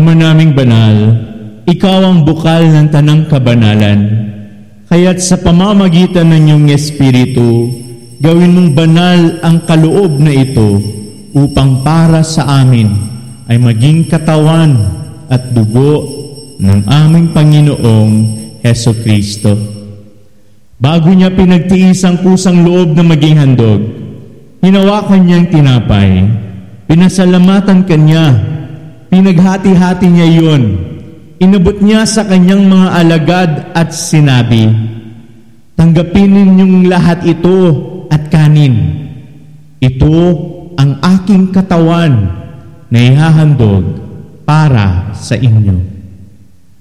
Ama naming banal, ikaw ang bukal ng tanang kabanalan. Kaya't sa pamamagitan ng iyong Espiritu, gawin mong banal ang kaloob na ito upang para sa amin ay maging katawan at dugo ng aming Panginoong Hesukristo. Bago niya pinagtiis ang kusang loob na maging handog, hinawakan niyang tinapay, pinasalamatan kanya, pinaghati-hati niya iyon, inabot niya sa kanyang mga alagad at sinabi, "Tanggapin ninyong lahat ito at kanin. Ito ang aking katawan na ihahandog para sa inyo."